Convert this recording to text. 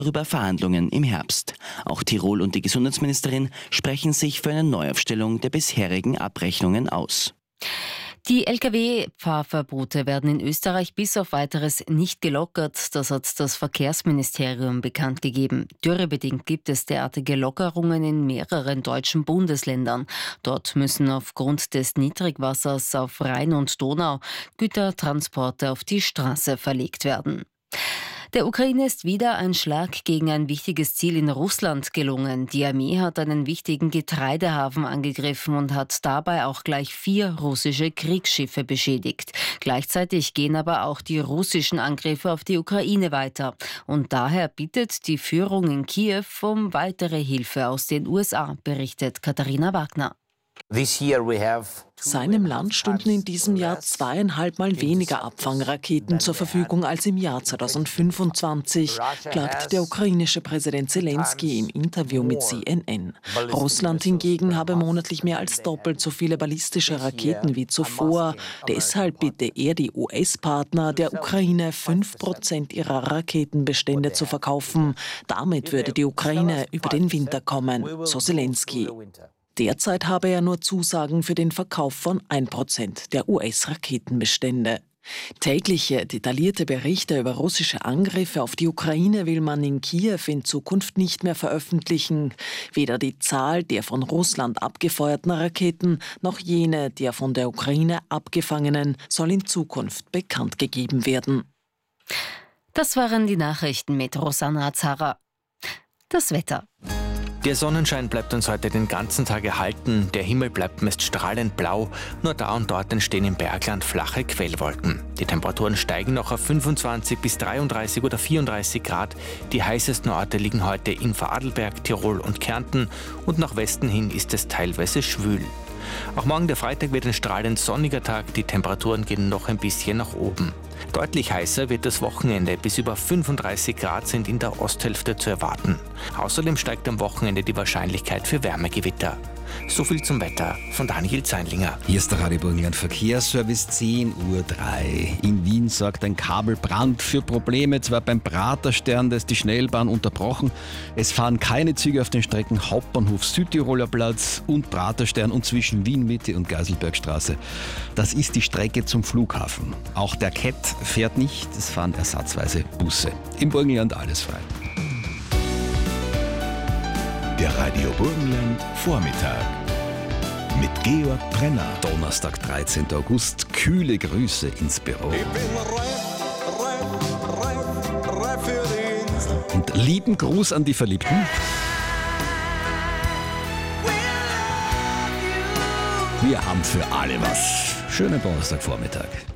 über Verhandlungen im Herbst. Auch Tirol und die Gesundheitsministerin sprechen sich für eine Neuaufstellung der bisherigen Abrechnungen aus. Die Lkw-Fahrverbote werden in Österreich bis auf Weiteres nicht gelockert. Das hat das Verkehrsministerium bekannt gegeben. Dürrebedingt gibt es derartige Lockerungen in mehreren deutschen Bundesländern. Dort müssen aufgrund des Niedrigwassers auf Rhein und Donau Gütertransporte auf die Straße verlegt werden. Der Ukraine ist wieder ein Schlag gegen ein wichtiges Ziel in Russland gelungen. Die Armee hat einen wichtigen Getreidehafen angegriffen und hat dabei auch gleich 4 russische Kriegsschiffe beschädigt. Gleichzeitig gehen aber auch die russischen Angriffe auf die Ukraine weiter. Und daher bittet die Führung in Kiew um weitere Hilfe aus den USA, berichtet Katharina Wagner. Seinem Land stünden in diesem Jahr 2,5 Mal weniger Abfangraketen zur Verfügung als im Jahr 2025, klagt der ukrainische Präsident Zelensky im Interview mit CNN. Russland hingegen habe monatlich mehr als doppelt so viele ballistische Raketen wie zuvor. Deshalb bitte er die US-Partner, der Ukraine 5% ihrer Raketenbestände zu verkaufen. Damit würde die Ukraine über den Winter kommen, so Zelensky. Derzeit habe er nur Zusagen für den Verkauf von 1% der US-Raketenbestände. Tägliche, detaillierte Berichte über russische Angriffe auf die Ukraine will man in Kiew in Zukunft nicht mehr veröffentlichen. Weder die Zahl der von Russland abgefeuerten Raketen noch jene der von der Ukraine abgefangenen soll in Zukunft bekannt gegeben werden. Das waren die Nachrichten mit Rosanna Azara. Das Wetter. Der Sonnenschein bleibt uns heute den ganzen Tag erhalten. Der Himmel bleibt meist strahlend blau. Nur da und dort entstehen im Bergland flache Quellwolken. Die Temperaturen steigen noch auf 25 bis 33 oder 34 Grad. Die heißesten Orte liegen heute in Vorarlberg, Tirol und Kärnten. Und nach Westen hin ist es teilweise schwül. Auch morgen der Freitag wird ein strahlend sonniger Tag. Die Temperaturen gehen noch ein bisschen nach oben. Deutlich heißer wird das Wochenende. Bis über 35 Grad sind in der Osthälfte zu erwarten. Außerdem steigt am Wochenende die Wahrscheinlichkeit für Wärmegewitter. So viel zum Wetter von Daniel Zeinlinger. Hier ist der Radio Burgenland Verkehrsservice, 10:03 Uhr. In Wien sorgt ein Kabelbrand für Probleme. Zwar beim Praterstern, da ist die Schnellbahn unterbrochen. Es fahren keine Züge auf den Strecken Hauptbahnhof Südtiroler Platz und Praterstern und zwischen Wien Mitte und Geiselbergstraße. Das ist die Strecke zum Flughafen. Auch der Kett fährt nicht, es fahren ersatzweise Busse. Im Burgenland alles frei. Der Radio Burgenland Vormittag mit Georg Brenner. Donnerstag, 13. August. Kühle Grüße ins Büro. Ich bin reif für die Insel. Und lieben Gruß an die Verliebten. Wir haben für alle was. Schönen Donnerstagvormittag.